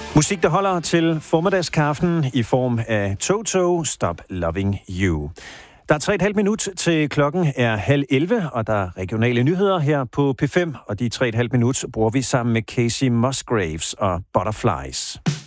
Musik, der holder til formiddagskaffen i form af Toto, Stop Loving You. Der er 3,5 minut til klokken er 10:30, og der er regionale nyheder her på P5, og de 3,5 minut bruger vi sammen med Casey Musgraves og Butterflies.